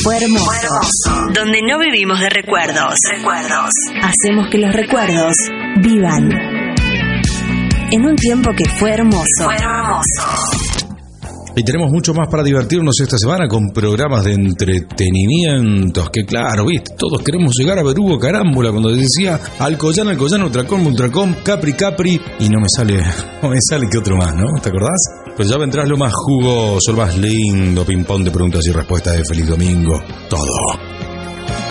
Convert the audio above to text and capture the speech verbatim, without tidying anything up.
Fue hermoso. Fue hermoso. Donde no vivimos de recuerdos. Recuerdos. Hacemos que los recuerdos vivan. En un tiempo que fue hermoso. Fue hermoso. Y tenemos mucho más para divertirnos esta semana con programas de entretenimientos. Que claro, viste, todos queremos llegar a ver Hugo Carámbula cuando decía Alcoyana, Alcoyana, Ultracom, Ultracom, Capri, Capri. Y no me sale, no me sale que otro más, ¿no? ¿Te acordás? Pues ya vendrás lo más jugoso, lo más lindo, ping-pong de preguntas y respuestas de Feliz Domingo. Todo.